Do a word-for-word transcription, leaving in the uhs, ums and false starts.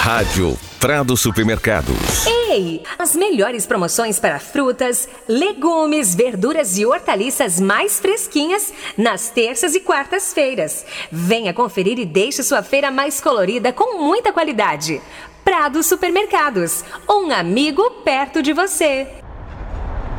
Rádio Prado Supermercados. Ei, as melhores promoções para frutas, legumes, verduras e hortaliças mais fresquinhas nas terças e quartas-feiras. Venha conferir e deixe sua feira mais colorida com muita qualidade. Prado Supermercados, um amigo perto de você.